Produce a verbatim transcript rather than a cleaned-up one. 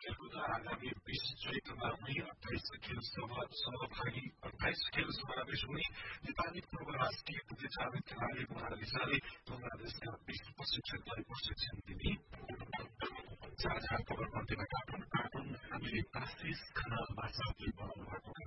खेलकुद आगामी बीस चैतमा हुने अठाइस खेल सहभागी अठाइस खेल समावेश हुने नेपाली पूर्व राष्ट्रिय प्रतिजात खेलाडी मोनालिसाले बंगलादेशका बीस प्रशिक्षकलाई प्रशिक्षण दिने साझा खबर मध्येमा कार्टुन कार्टुन हामीले आशिष खनाल भाषाले बनाउनु भएको